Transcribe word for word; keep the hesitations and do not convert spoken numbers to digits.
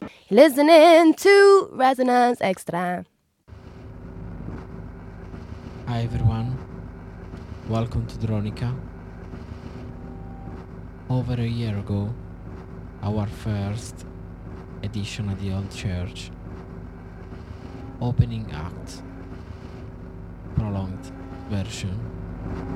Listening to Resonance Extra. Hi everyone, welcome to Dronica. Over a year ago, our first edition at the Old Church, opening act, prolonged version.